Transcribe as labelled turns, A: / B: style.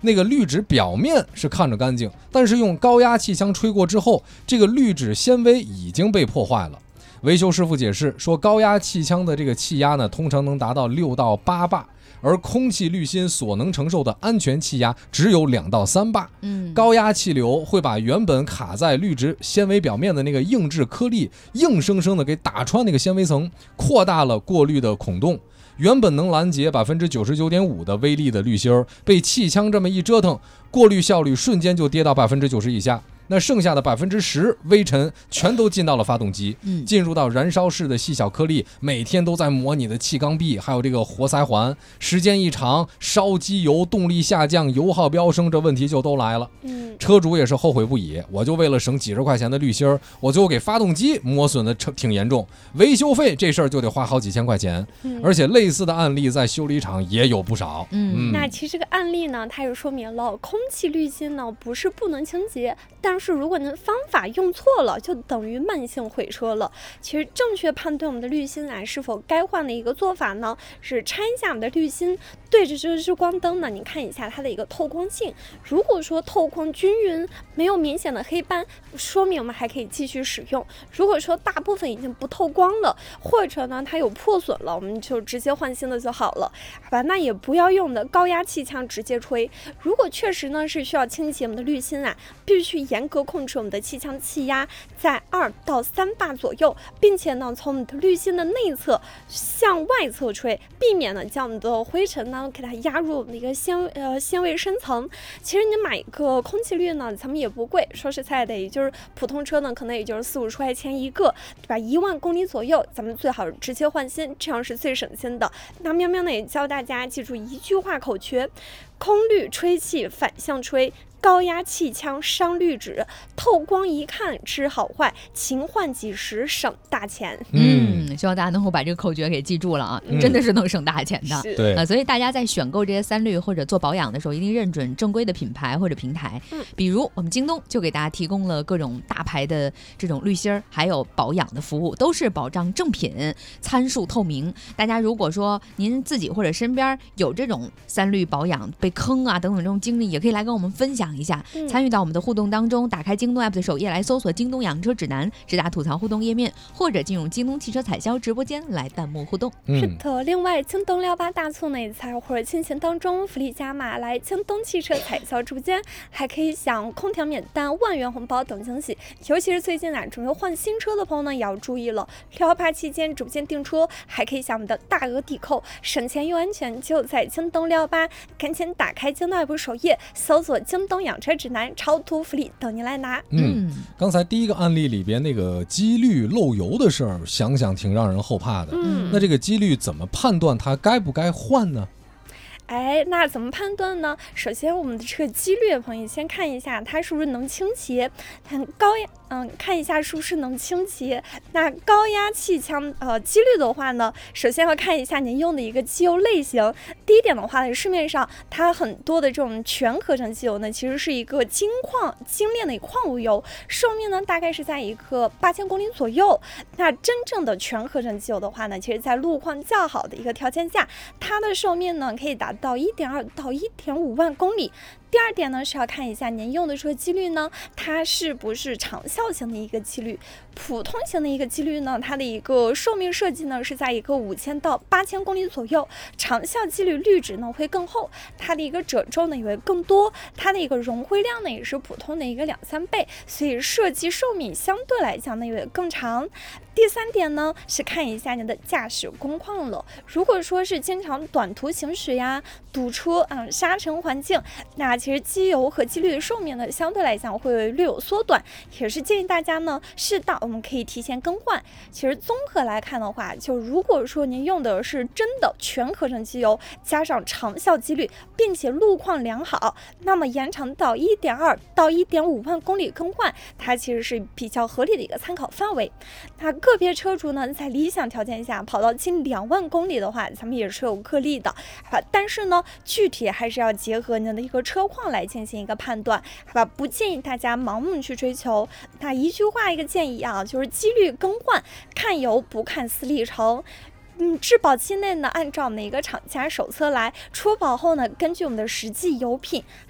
A: 那个滤纸表面是看着干净，但是用高压气枪吹过之后，这个滤纸纤维已经被破坏了。维修师傅解释说，高压气枪的这个气压呢，通常能达到6到8巴，而空气滤芯所能承受的安全气压只有2到3巴。高压气流会把原本卡在滤纸纤维表面的那个硬质颗粒，硬生生的给打穿那个纤维层，扩大了过滤的孔洞。原本能拦截 99.5% 的微粒的滤芯被气枪这么一折腾，过滤效率瞬间就跌到 90% 以下。那剩下的 10% 微尘全都进到了发动机，进入到燃烧室的细小颗粒，每天都在磨你的气缸壁还有这个活塞环，时间一长，烧机油，动力下降，油耗飙升，这问题就都来了。车主也是后悔不已，我就为了省几十块钱的滤芯，我就给发动机磨损的挺严重，维修费这事儿就得花好几千块钱。而且类似的案例在修理厂也有不少。
B: 那其实这个案例呢，它也说明了空气滤芯呢不是不能清洁，但是如果你的方法用错了，就等于慢性毁车了。其实正确判断我们的滤芯是否该换的一个做法呢，是拆一下我们的滤芯，对着这日光灯呢，你看一下它的一个透光性。如果说透光均匀，没有明显的黑斑，说明我们还可以继续使用。如果说大部分已经不透光了，或者呢它有破损了，我们就直接换新的就好了，好吧？那也不要用的高压气枪直接吹。如果确实呢是需要清洁我们的滤芯必须严格控制我们的气枪气压在2到3巴左右，并且呢从我们的滤芯的内侧向外侧吹，避免呢将我们的灰尘呢给它压入我们的一个纤维深层。其实你买一个空气滤呢，咱们也不贵，说实在的，也就是普通车呢可能也就是40-50块钱一个，对吧？1万公里左右，咱们最好直接换新，这样是最省心的。那喵喵呢也教大家记住一句话口诀：空滤吹气反向吹，高压气枪伤滤纸，透光一看知好坏，勤换几时省大钱。
C: 希望大家能够把这个口诀给记住了啊，真的是能省大钱的。
A: 对
C: 所以大家在选购这些三滤或者做保养的时候，一定认准正规的品牌或者平台。比如我们京东就给大家提供了各种大牌的这种滤芯还有保养的服务，都是保障正品，参数透明。大家如果说您自己或者身边有这种三滤保养被坑等等这种经历，也可以来跟我们分享一下，参与到我们的互动当中。打开京东 app 的首页来搜索京东养车指南，直达吐槽互动页面，或者进入京东汽车采销直播间来弹幕互动。
B: 是的，另外京东68大促呢也在火热进行当中，福利加码，来京东汽车采销直播间还可以享空调免单、1万元红包等惊喜。尤其是最近准备换新车的朋友呢也要注意了，68期间直播间订车还可以享我们的大额抵扣，省钱又安全，就在京东68，赶紧打开京东 app 首页搜索京东养车指南，超图福利等您来拿。
A: 刚才第一个案例里边那个机滤漏油的事儿，想想挺让人后怕的。那这个机滤怎么判断它该不该换呢？
B: 那怎么判断呢？首先我们的这个机滤朋友先看一下它是不是能倾斜，看一下是不是能倾斜。那高压气枪机滤的话呢，首先要看一下您用的一个机油类型。第一点的话呢，市面上它很多的这种全合成机油呢，其实是一个精炼的矿物油，寿命呢大概是在一个8000公里左右。那真正的全合成机油的话呢，其实在路况较好的一个条件下，它的寿命呢可以达到1.2到1.5万公里。第二点呢是要看一下您用的这个机滤呢，它是不是长效型的一个机滤。普通型的一个机滤呢，它的一个寿命设计呢是在一个5000到8000公里左右，长效机滤滤纸呢会更厚，它的一个褶皱呢也会更多，它的一个熔灰量呢也是普通的一个2-3倍，所以设计寿命相对来讲呢也会更长。第三点呢是看一下您的驾驶工况了，如果说是经常短途行驶堵车沙尘环境，那其实机油和机滤的寿命呢相对来讲会略有缩短，也是建议大家呢适当我们可以提前更换。其实综合来看的话，就如果说您用的是真的全合成机油加上长效机滤，并且路况良好，那么延长到1.2到1.5万公里更换，它其实是比较合理的一个参考范围。那个别车主呢在理想条件下跑到近2万公里的话，咱们也是有个例的，但是呢具体还是要结合您的一个车况来进行一个判断，不建议大家盲目去追求。那一句话一个建议就是机滤更换看油不看私里程。质保期内呢，按照我们的一个厂家手册来，出保后呢，根据我们的实际油品